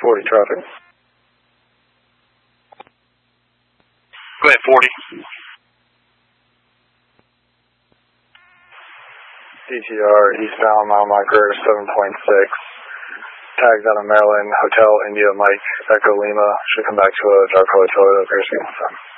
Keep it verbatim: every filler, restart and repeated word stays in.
forty traffic. Go ahead, forty. D T R eastbound mile marker seven point six. Tags out of Maryland, Hotel India Mike, Echo Lima. Should come back to a dark colored Toyota Piercing.